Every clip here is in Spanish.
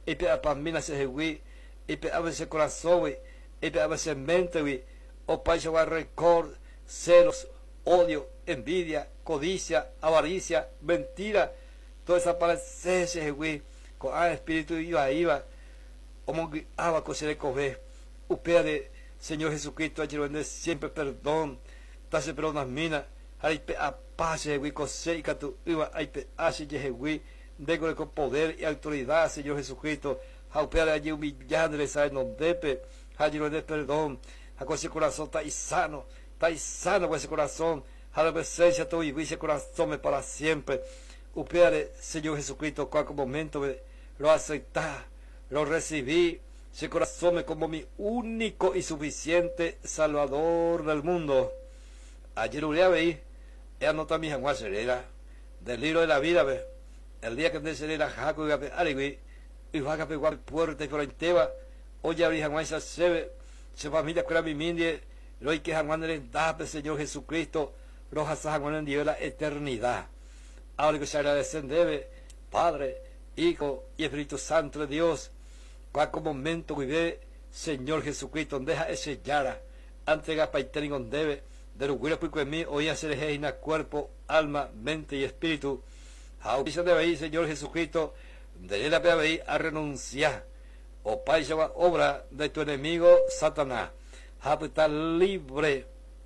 pe apamina se hewi, pe a veces corazón, pe a veces mente, o paisa va record, celos, odio, envidia, codicia, avaricia, mentira, toda esa parece hewi, con el espíritu iba, como agua que se le coge, upea de Señor Jesucristo, ayude siempre perdón, tase perdón las minas, hay pe a paz hewi, cose y catu iba, hay pe así hewi, de con poder y autoridad, Señor Jesucristo, upea de allí humillándole, sabe, no depe, ayude perdón, a ese corazón está sano con ese corazón, a la presencia tu y ese corazón me para siempre, upea de Señor Jesucristo, cualquier momento lo aceptar, lo recibí, ese corazón como mi único y suficiente Salvador del mundo. Ayer voy a ver, anota mi Juan Serera, del libro de la vida, el día que te será Jaco y Alegui, y va a pegar puerta y frontera, hoy abrí Juan se familia con mi mindie, lo hay que Juan en dape, Señor Jesucristo, los asas Juan en Dios la eternidad. Ahora que se agradecen debe, Padre, Hijo y Espíritu Santo de Dios, cualquier momento vive, Señor Jesucristo, deja ese yara, entrega para el en debe, de los huelos pico en mí, hoy hacer reina cuerpo, alma, mente y espíritu. Auspicio de ahí, Señor Jesucristo, de la ahí a renunciar, o paisa obra de tu enemigo, Satanás. A estar libre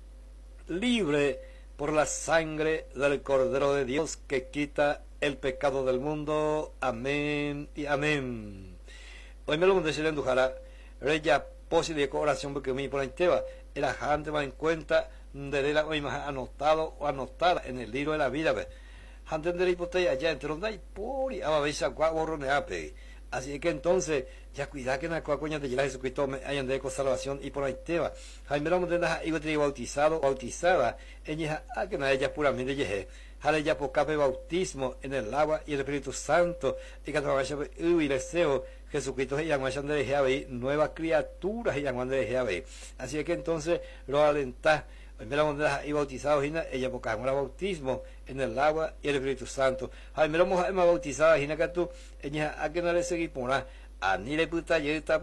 por la sangre del Cordero de Dios que quita el pecado del mundo. Amén y amén. Hoy me lo voy a decir en Dujara, reya posible de oración porque me por la enteba, era gente va en cuenta de la imagen anotado o anotada en el libro de la vida, gente de la hipoteca allá entre donde hay puri, a veces agua borroneape. Así que entonces, ya cuidado que en la coña de Jesucristo me hayan de salvación y por la enteba. Jaime lo de la iba bautizado, bautizada, ella que no ella puramente yeje. Jale ya por cape bautismo en el agua y el Espíritu Santo, y que vaya y deseo Jesucristo y llaman de Jehová, nuevas criaturas y llaman de Jehová. Así que entonces lo alentá. Primero y bautizado ella porque el bautismo en el agua y el Espíritu Santo. Jaime lo hemos bautizado que tú ella a que no le seguí por a ni le puta llegar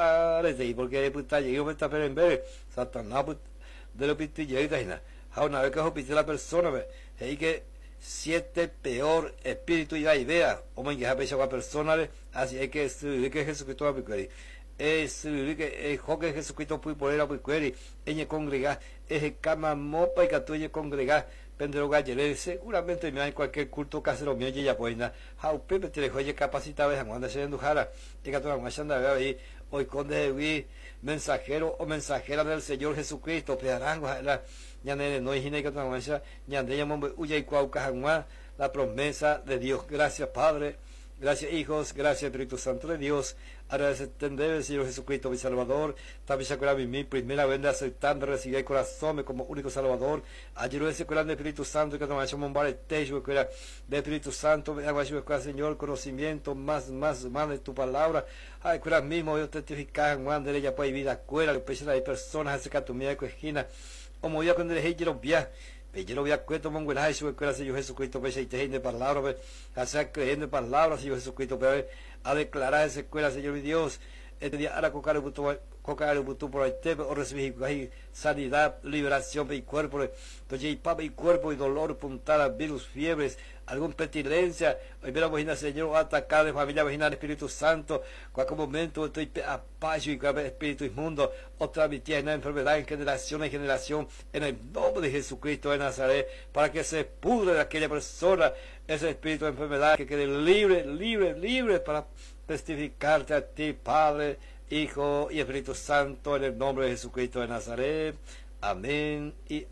porque le puta llegar me está en ver Satanás de lo piti llegar a una vez que opite la persona y que 7 peor espíritu y vea o me deja pensar a personas así hay que escribir que Jesucristo va a picar escribir que el que Jesucristo puede poner a picar ella congregar es cama mopa y que tú ella congregar pendero galleré seguramente me hay cualquier culto casero mío y ya pues nada how pepe te dejó ella capacitado de cuando se endujara y que tú vas a andar ahí hoy con de mensajero o mensajera del Señor Jesucristo pedarango la ñanene no hay que tú vas a ñande llamamos uya y cuauca la promesa de Dios. Gracias Padre, gracias hijos, gracias Espíritu Santo de Dios. Agradecer al Señor Jesucristo mi Salvador, también se mi primera vez aceptando recibir el corazón como único Salvador. Ayer ese corazón del Espíritu Santo que nos hacemos un bar techo que era del Espíritu Santo, Señor, conocimiento más de tu palabra. Ay, que mismo yo testificar cuando ella puede vivir la escuela, que hay personas acerca de tu mía esquina, como yo cuando le dije quiero viajar. Yo lo voy a cuento, mongo el Señor Jesucristo, pues, y te de palabras, hacer creyendo en palabras, Señor Jesucristo, pero a declarar esa escuela, Señor mi Dios, este día, ahora cocar el butú por el tema, o recibir sanidad, liberación y cuerpo, entonces, y papa y cuerpo, y dolor, puntadas, virus, fiebres, alguna pestilencia, hoy mira, imagina, Señor, atacar de familia, imagina el Espíritu Santo, cualquier momento estoy apacho y grave espíritu inmundo, otra mitad en la enfermedad en generación, en el nombre de Jesucristo de Nazaret, para que se pudre de aquella persona, ese espíritu de enfermedad, que quede libre, para testificarte a ti, Padre, Hijo y Espíritu Santo, en el nombre de Jesucristo de Nazaret. Amén y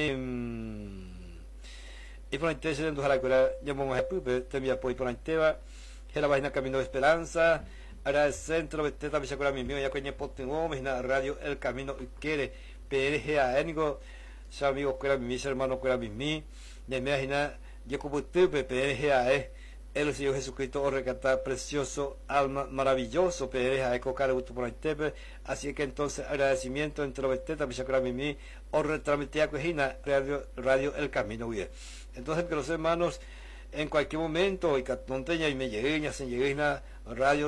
amén. Y por la intención de endujar la cura, llamamos a Pupe, te mi apoyo por la entera, que la vaina camino de esperanza, ahora el centro, vete también se cura mi mío, ya coñe potengo, me radio, el camino quiere, PRGA, énigo, se amigo cura mi mis hermanos cura mi, de mi imagina, yo como Pupe, PRGA, el Señor Jesucristo, o recatar precioso, alma maravilloso, PRGA, cocar el por la entera, así que entonces agradecimiento entre los vete también se cura mi, o retransmitir a cojina, radio, el camino bien. Entonces que los hermanos en cualquier momento y que no tenga y me lleguen, radio